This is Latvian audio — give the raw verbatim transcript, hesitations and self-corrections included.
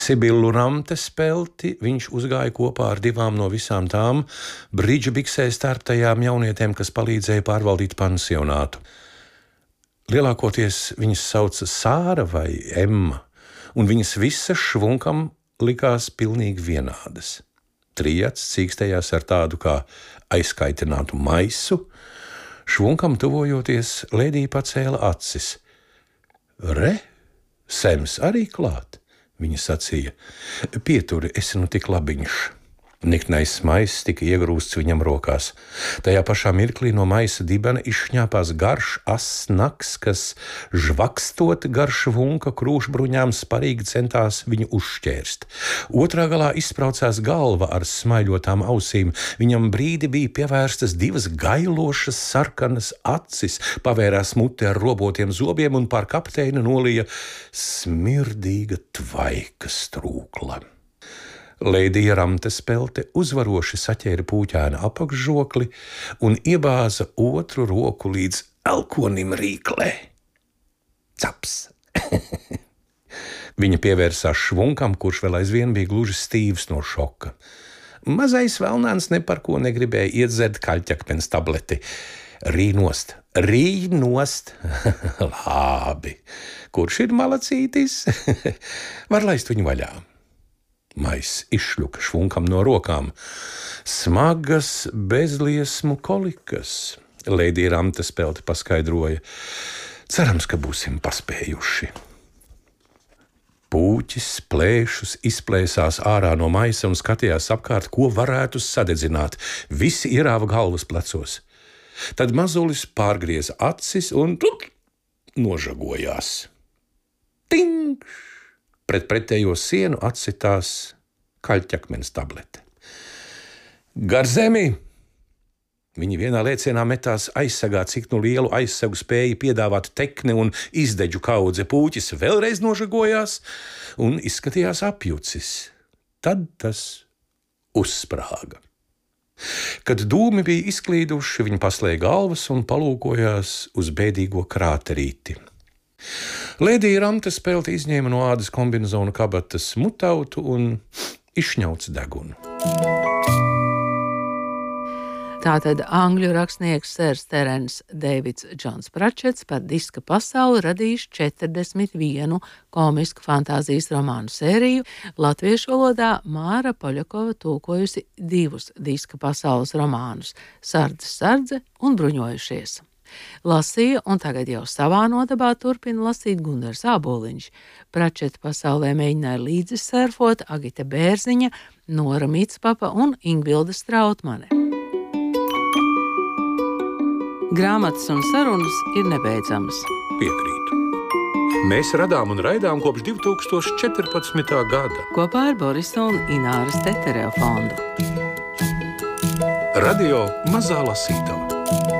Sibillu Ramtespelti viņš uzgāja kopā ar divām no visām tām bridžu biksēs tērptajām jaunietēm, kas palīdzēja pārvaldīt pansionātu. Lielākoties viņas sauca Sāra vai Emma, un viņas visas švunkam likās pilnīgi vienādas. Trijats cīkstējās ar tādu kā aizkaitinātu maisu. Švunkam tuvojoties, Lēdija pacēla acis. Re, Sems arī klāt, viņa sacīja. Pieturi, esi nu tik labiņš. Niknais maiss tika iegrūsts viņam rokās. Tajā pašā mirklī no maisa dibena izšņāpās garš asnaks, kas žvakstot garš vunka krūšbruņām sparīgi centās viņu uzšķērst. Otrā galā izspraucās galva ar smaiļotām ausīm. Viņam brīdi bija pievērstas divas gailošas sarkanas acis, pavērās mute ar robotiem zobiem un pār kapteini nolija smirdīga tvaika strūkla. Lēdija Ramtespelte uzvaroši saķēra pūķēna apakšžokli un iebāza otru roku līdz elkonim rīklē. Caps! Viņa pievērsās švunkam, kurš vēl aizvien bija gluži stīvs no šoka. Mazais velnāns ne par ko negribēja iedzert kaļķakmens tableti. Rī nost, rī nost! Labi! Kurš ir malacītis? Var laist viņu vaļā. Maiss izšļuka švunkam no rokām. Smagas bezliesmu kolikas, Lēdija Ramtespelte paskaidroja. Cerams, ka būsim paspējuši. Pūķis plēšus izplēsās ārā no maisa un skatījās apkārt, ko varētu sadedzināt. Visi ierāva galvas plecos. Tad mazulis pārgrieza acis un tuk, nožagojās. Tingš! Pret pretējo sienu atsitās kaļķakmens tablete. Gar zemi! Viņi vienā lēcienā metās aizsegā, cik nu lielu aizsegu spēja piedāvāt tekne un izdeģu kaudze. Pūķis vēlreiz nožagojās un izskatījās apjucis. Tad tas uzsprāga. Kad dūmi bija izklīduši, viņi paslēja galvas un palūkojās uz bēdīgo krāterīti. Lēdija Ramtespelte izņēma no ādas kombinezona kabatas mutautu un izšņauca degunu. Tātad angļu rakstnieks Sērs Terens Deivids Džons Pratčets par diska pasauli radījis četrdesmit vienu komisku fantāzijas romānu sēriju. Latviešu valodā Māra Poļakova tulkojusi divus diska pasaules romānus – Sardzes sardze un Bruņojušies. Lasīja, un tagad jau savā nodabā turpina lasīt Gunārs Āboliņš. Pratčeta pasaulē mēģināja līdzi surfot Agita Bērziņa, Nora Mitspapa un Ingvilda Strautmane. Grāmatas un sarunas ir nebeidzamas. Piekrītu. Mēs radām un raidām kopš divi tūkstoši četrpadsmitā gada. Kopā ar Borisa un Ināras Tetereva fondu. Radio Mazā lasītava.